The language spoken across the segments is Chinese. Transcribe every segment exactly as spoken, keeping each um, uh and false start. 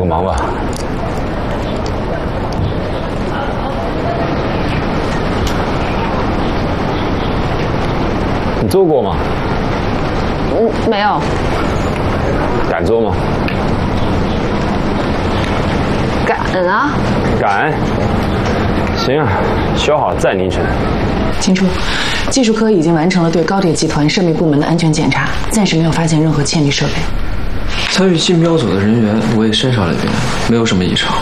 忙吧。你做过吗？ 嗯，没有。 敢做吗？ 敢啊！ 敢。行啊，修好再凌晨。 清楚，技术科已经完成了对高铁集团涉密部门的安全检查，暂时没有发现任何窃密设备。 参与竞标组的人员我也筛查了一遍，没有什么异常。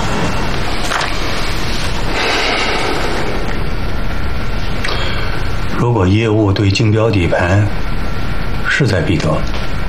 如果业务对竞标底盘势在必得，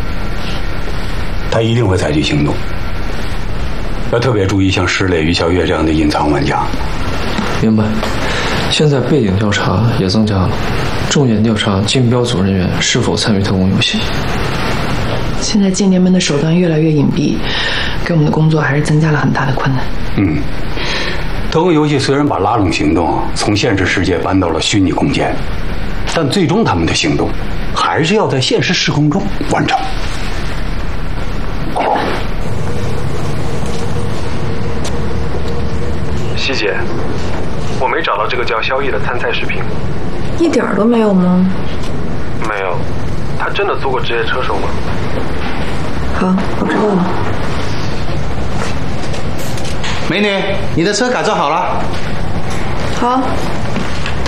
他一定会采取行动。要特别注意像石磊、于小月这样的隐藏玩家。 明白。现在背景调查也增加了，重点调查竞标组人员是否参与特工游戏。 现在间谍们的手段越来越隐蔽，给我们的工作还是增加了很大的困难。 嗯，特工游戏虽然把拉拢行动从现实世界搬到了虚拟空间，但最终他们的行动还是要在现实时空中完成。 西姐，我没找到这个叫萧逸的参赛视频。 一点都没有吗？ 没有。他真的做过职业车手吗？ 好，我知道了。 美女，你的车改造好了。 好。